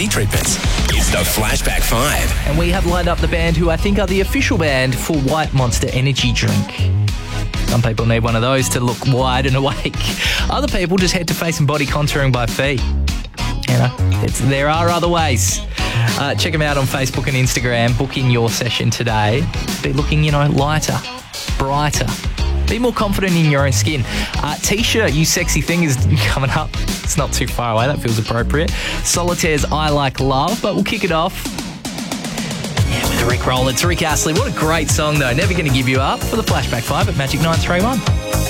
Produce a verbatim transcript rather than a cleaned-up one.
energy treatments. It's the Flashback Five. And we have lined up the band who I think are the official band for White Monster Energy Drink. Some people need one of those to look wide and awake. Other people just head to face and body contouring by fee. You know, it's, there are other ways. Uh, check them out on Facebook and Instagram. Book in your session today. Be looking, you know, lighter, brighter. Be more confident in your own skin. Uh, T-shirt, You Sexy Thing, is coming up. It's not too far away. That feels appropriate. Solitaire's I Like Love, but we'll kick it off. Yeah, with Rick Roll. It's Rick Astley. What a great song, though. Never Gonna Give You Up for the Flashback five at Magic nine three one.